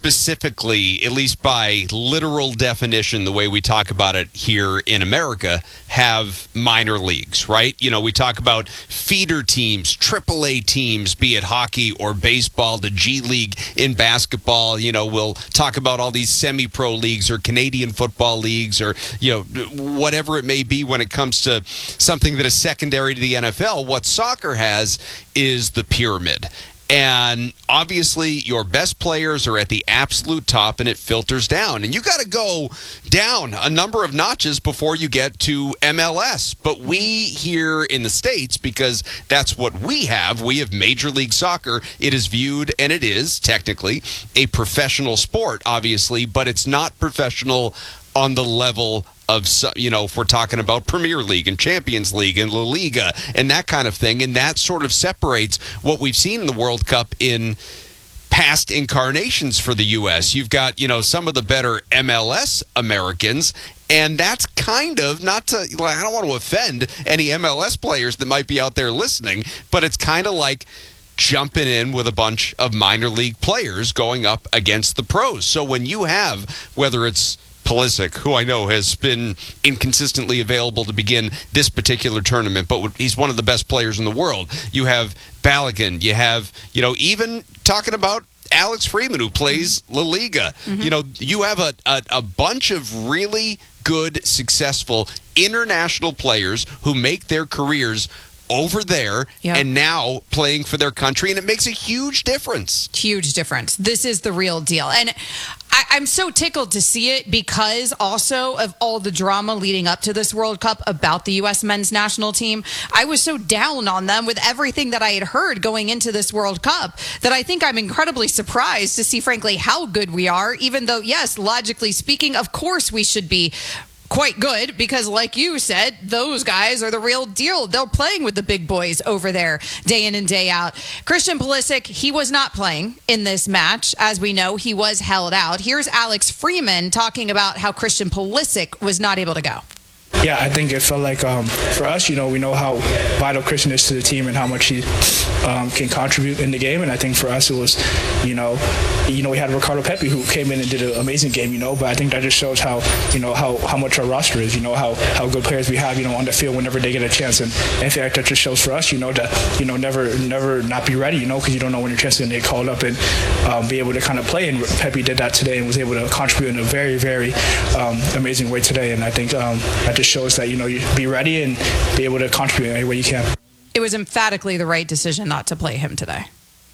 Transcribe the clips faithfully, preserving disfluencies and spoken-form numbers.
specifically, at least by literal definition, the way we talk about it here in America, have minor leagues, right? You know, we talk about feeder teams, triple A teams, be it hockey or baseball, the G League in basketball. You know, we'll talk about all these semi-pro leagues or Canadian football leagues or, you know, whatever it may be when it comes to something that is secondary to the N F L. What soccer has is the pyramid. And obviously, your best players are at the absolute top, and it filters down. And you got to go down a number of notches before you get to M L S. But we here in the States, because that's what we have, we have Major League Soccer. It is viewed, and it is technically, a professional sport, obviously, but it's not professional on the level of, you know, if we're talking about Premier League and Champions League and La Liga and that kind of thing. And that sort of separates what we've seen in the World Cup in past incarnations for the U S. You've got, you know, some of the better M L S Americans, and that's kind of, not to, I don't want to offend any M L S players that might be out there listening, but it's kind of like jumping in with a bunch of minor league players going up against the pros. So when you have, whether it's Pulisic, who I know has been inconsistently available to begin this particular tournament, but he's one of the best players in the world. You have Balogun. You have, you know, even talking about Alex Freeman, who plays La Liga. Mm-hmm. You know, you have a, a, a bunch of really good, successful international players who make their careers over there yep. and now playing for their country, and it makes a huge difference. Huge difference. This is the real deal. And I, I'm so tickled to see it because also of all the drama leading up to this World Cup about the U S men's national team. I was so down on them with everything that I had heard going into this World Cup that I think I'm incredibly surprised to see, frankly, how good we are, even though, yes, logically speaking, of course we should be quite good because, like you said, those guys are the real deal. They're playing with the big boys over there day in and day out. Christian Pulisic, he was not playing in this match. As we know, he was held out. Here's Alex Freeman talking about how Christian Pulisic was not able to go. Yeah, I think it felt like um, for us, you know, we know how vital Christian is to the team and how much he um, can contribute in the game. And I think for us, it was, you know, you know, we had Ricardo Pepi who came in and did an amazing game, you know. But I think that just shows how, you know, how, how much our roster is, you know, how, how good players we have, you know, on the field whenever they get a chance. And I think that just shows for us, you know, that, you know, never never not be ready, you know, because you don't know when your chance is going to get called up and um, be able to kind of play. And Pepi did that today and was able to contribute in a very, very um, amazing way today. And I think um, that just shows that, you know, you be ready and be able to contribute in any way you can. It was emphatically the right decision not to play him today.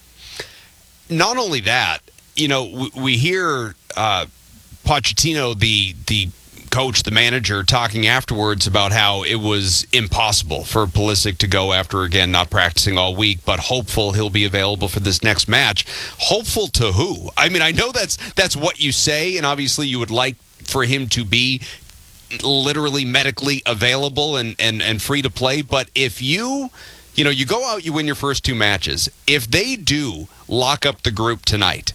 Not only that, you know, we, we hear uh, Pochettino, the the coach, the manager, talking afterwards about how it was impossible for Pulisic to go after, again, not practicing all week, but hopeful he'll be available for this next match. Hopeful to who? I mean, I know that's that's what you say, and obviously you would like for him to be literally medically available and, and, and free to play. But if you, you know, you go out, you win your first two matches. If they do lock up the group tonight,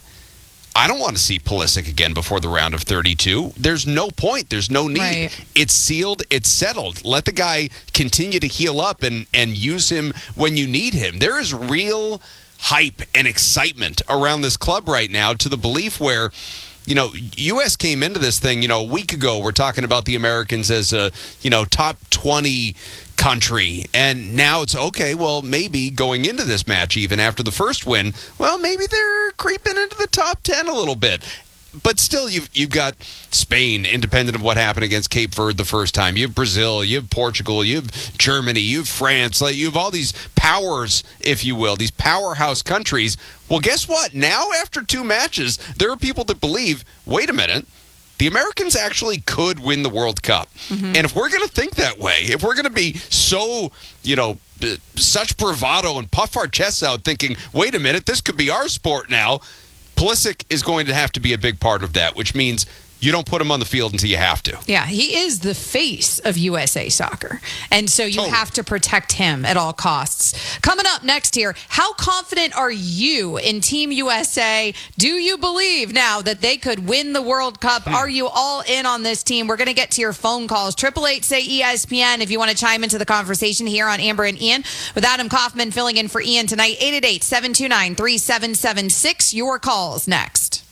I don't want to see Pulisic again before the round of thirty-two. There's no point. There's no need. Right. It's sealed. It's settled. Let the guy continue to heal up and, and use him when you need him. There is real hype and excitement around this club right now, to the belief where, you know, U S came into this thing, you know, a week ago. We're talking about the Americans as a, you know, top twenty country. And now it's, okay, well, maybe going into this match, even after the first win, well, maybe they're creeping into the top ten a little bit. But still, you've, you've got Spain, independent of what happened against Cape Verde the first time. You have Brazil, you have Portugal, you have Germany, you have France. Like, you have all these powers, if you will, these powerhouse countries. Well, guess what? Now, after two matches, there are people that believe, wait a minute, the Americans actually could win the World Cup. Mm-hmm. And if we're going to think that way, if we're going to be so, you know, such bravado and puff our chests out thinking, wait a minute, this could be our sport now, Pulisic is going to have to be a big part of that, which means you don't put him on the field until you have to. Yeah, he is the face of U S A Soccer. And so you totally have to protect him at all costs. Coming up next here, how confident are you in Team U S A? Do you believe now that they could win the World Cup? Hmm. Are you all in on this team? We're going to get to your phone calls. eight eight eight, say E S P N if you want to chime into the conversation here on Amber and Ian, with Adam Kaufman filling in for Ian tonight. eight eight eight, seven two nine, three seven seven six. Your calls next.